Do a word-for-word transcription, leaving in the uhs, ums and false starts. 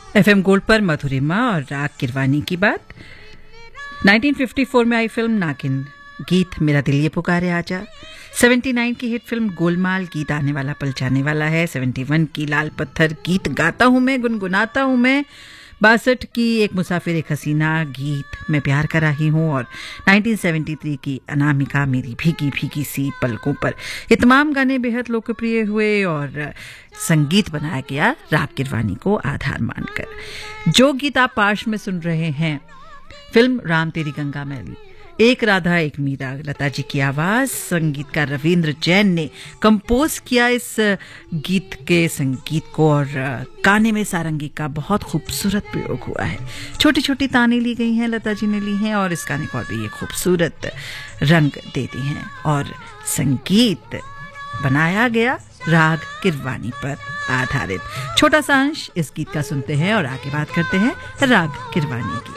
FM gold पर मधुरिमा और राग किरवानी की बात। उन्नीस सौ चौवन में आई फिल्म नागिन, गीत मेरा दिल ये पुकारे आजा। उन्यासी की हिट फिल्म गोलमाल, गीत आने वाला पल जाने वाला है। इकहत्तर की लाल पत्थर, गीत गाता हूं मैं गुनगुनाता हूं मैं। बासठ की एक मुसाफिर एक हसीना, गीत मैं प्यार कर रही हूँ। और उन्नीस सौ तिहत्तर की अनामिका, मेरी भीगी भीगी सी पलकों पर। ये तमाम गाने बेहद लोकप्रिय हुए और संगीत बनाया गया राग किरवानी को आधार मानकर। जो गीत आप पार्श में सुन रहे हैं, फिल्म राम तेरी गंगा मैली, एक राधा एक मीरा, लता जी की आवाज, संगीतकार रविंद्र जैन ने कंपोज किया इस गीत के संगीत को। और गाने में सारंगी का बहुत खूबसूरत प्रयोग हुआ है। छोटी छोटी ताने ली गई हैं, लता जी ने ली हैं और इस गाने को और भी ये खूबसूरत रंग दे दी हैं। और संगीत बनाया गया राग किरवानी पर आधारित। छोटा सा अंश इस गीत का सुनते हैं और आगे बात करते हैं राग किरवानी की।